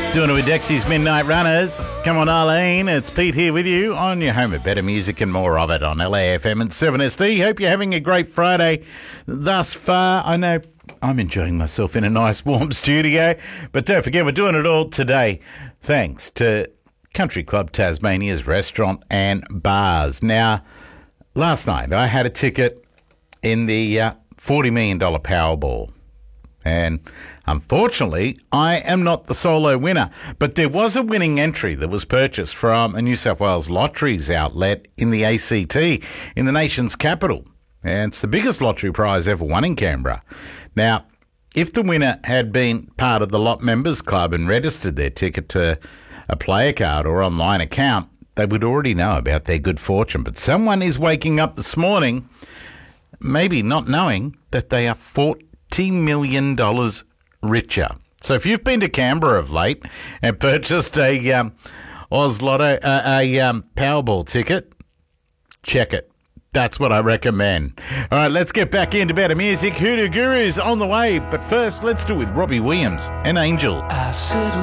Doing it with Dexy's Midnight Runners. Come on, Arlene. It's Pete here with you on your home of better music and more of it on LAFM and 7SD. Hope you're having a great Friday thus far. I know I'm enjoying myself in a nice warm studio, but don't forget we're doing it all today thanks to Country Club Tasmania's restaurant and bars. Now, last night I had a ticket in the $40 million Powerball. And unfortunately, I am not the solo winner. But there was a winning entry that was purchased from a New South Wales lotteries outlet in the ACT, in the nation's capital. And it's the biggest lottery prize ever won in Canberra. Now, if the winner had been part of the Lot Members Club and registered their ticket to a player card or online account, they would already know about their good fortune. But someone is waking up this morning, maybe not knowing that they are $40 million richer. So if you've been to Canberra of late and purchased a Oz Lotto, Powerball ticket, check it. That's what I recommend. All right, let's get back into better music. Hoodoo Guru's on the way, but first let's do it with Robbie Williams and Angel. I said